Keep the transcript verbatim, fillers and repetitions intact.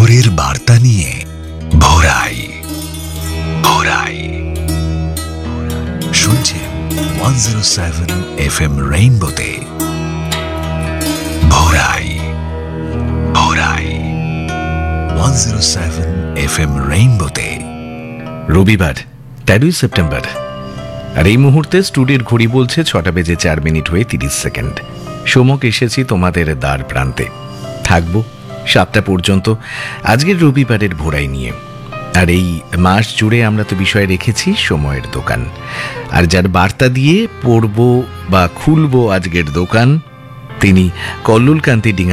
ভোরের বার্তা নিয়ে ভোরাই ভোরাই শুনছেন one zero seven F M রেইনবোতে ভোরাই ভোরাই one zero seven F M রেইনবোতে। রবিবার তেরোই সেপ্টেম্বর, আর এই মুহূর্তে স্টুডিওর ঘড়ি বলছে ছটা বেজে চার মিনিট হয়ে তিরিশ সেকেন্ড। সোমক এসেছি তোমাদের দ্বার প্রান্তে, থাকবো সাতটা পর্যন্ত আজকের রবিবারের ভোরাই নিয়ে। আর এই মাস জুড়ে আমরা তো বিষয় রেখেছি সময়ের দোকান, আর যার বার্তা দিয়ে পড়ব বা খুলবো আজকের দোকান তিনি কল্লোল কান্তি ডিঙা